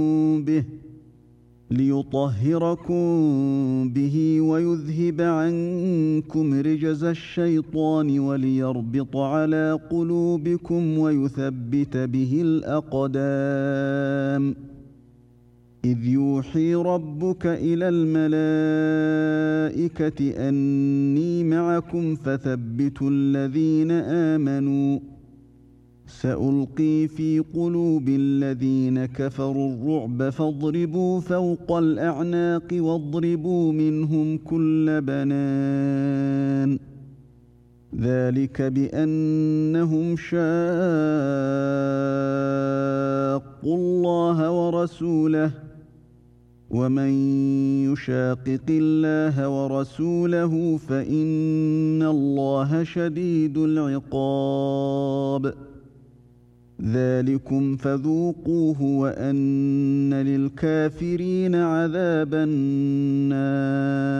به ليطهركم به ويذهب عنكم رجز الشيطان وليربط على قلوبكم ويثبت به الأقدام إذ يوحي ربك إلى الملائكة أني معكم فثبتوا الذين آمنوا سألقي في قلوب الذين كفروا الرعب فاضربوا فوق الأعناق واضربوا منهم كل بنان ذلك بأنهم شاقوا الله ورسوله ومن يشاقق الله ورسوله فإن الله شديد العقاب ذلكم فذوقوه وأن للكافرين عذاب النار